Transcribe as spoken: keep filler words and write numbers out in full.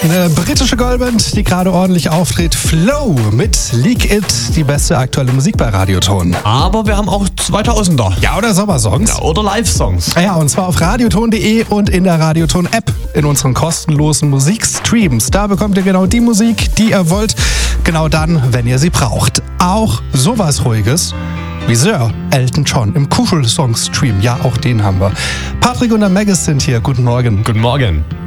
Eine britische Girlband, die gerade ordentlich auftritt. Flow mit Leak It, die beste aktuelle Musik bei Radioton. Aber wir haben auch zweitausender. Ja, oder Sommersongs. Ja, oder Live-Songs. Ja, und zwar auf radioton punkt de und in der Radioton-App in unseren kostenlosen Musikstreams. Da bekommt ihr genau die Musik, die ihr wollt, genau dann, wenn ihr sie braucht. Auch sowas Ruhiges wie Sir Elton John im Kuschel-Song-Stream. Ja, auch den haben wir. Patrick und der Maggis sind hier. Guten Morgen. Guten Morgen.